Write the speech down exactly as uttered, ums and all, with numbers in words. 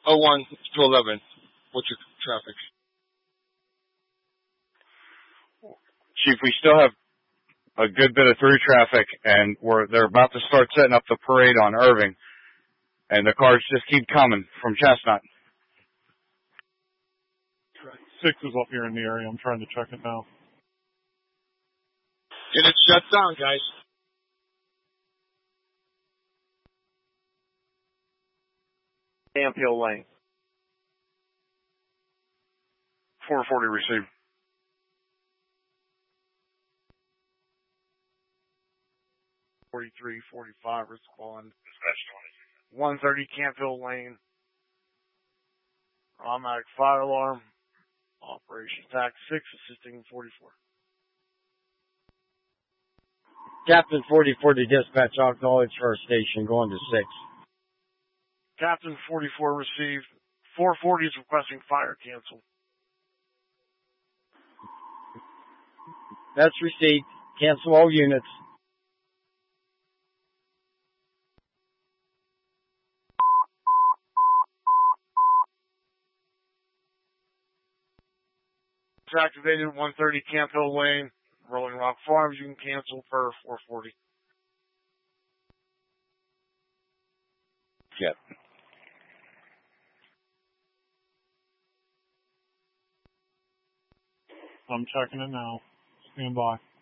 oh one to eleven. What's your traffic? Chief, we still have a good bit of through traffic, and we're they're about to start setting up the parade on Irving, and the cars just keep coming from Chestnut. Six is up here in the area. I'm trying to check it now. Get it shut down, guys. Camp Hill Lane. four forty received. forty-three forty-five respond. one thirty Camp Hill Lane. Automatic fire alarm. Operation Tac six assisting forty-four. Captain forty-four to dispatch, acknowledge first station, going to six. Captain forty-four received. four forty is requesting fire cancel. That's received. Cancel all units. It's activated one thirty Camp Hill Lane. Rolling Rock Farms, you can cancel per four forty. Yep. I'm checking it now. Stand by.